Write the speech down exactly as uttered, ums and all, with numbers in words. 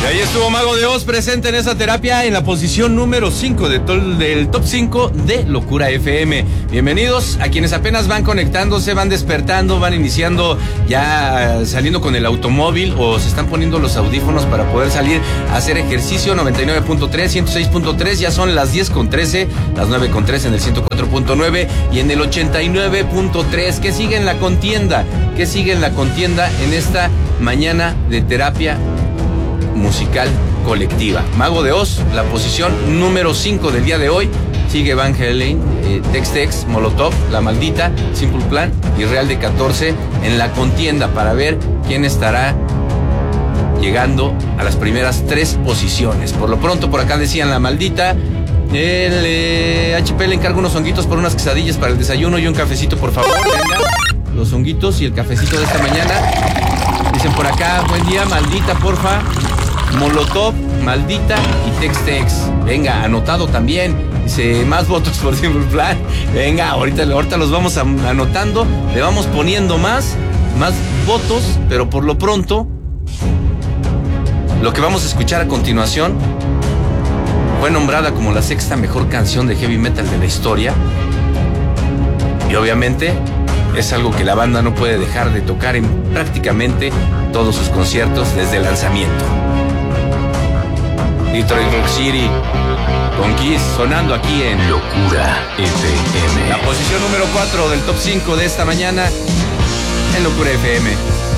Y ahí estuvo Mago de Oz presente en esa terapia en la posición número cinco de del top cinco de Locura F M. Bienvenidos a quienes apenas van conectándose, van despertando, van iniciando ya saliendo con el automóvil o se están poniendo los audífonos para poder salir a hacer ejercicio. Noventa y nueve punto tres, ciento seis punto tres, ya son las diez con trece, las nueve con trece en el ciento cuatro punto nueve y en el ochenta y nueve punto tres. ¿Qué sigue en la contienda? ¿Qué sigue en la contienda en esta mañana de terapia musical colectiva? Mago de Oz, la posición número cinco del día de hoy. Sigue Van Halen, eh, Tex Tex, Molotov, La Maldita, Simple Plan y Real de catorce en la contienda para ver quién estará llegando a las primeras tres posiciones. Por lo pronto, por acá decían La Maldita. El eh, H P le encargo unos honguitos por unas quesadillas para el desayuno y un cafecito, por favor. Venga, los honguitos y el cafecito de esta mañana. Dicen por acá, buen día, Maldita, porfa. Molotov, Maldita y Tex Tex. Venga, anotado también. Dice, más votos por Simple Plan. Venga, ahorita, ahorita los vamos anotando. Le vamos poniendo más, más votos. Pero por lo pronto, lo que vamos a escuchar a continuación fue nombrada como la sexta mejor canción de heavy metal de la historia. Y obviamente es algo que la banda no puede dejar de tocar en prácticamente todos sus conciertos desde el lanzamiento. Detroit Rock City con Kiss sonando aquí en Locura F M. La posición número cuatro del top cinco de esta mañana en Locura F M.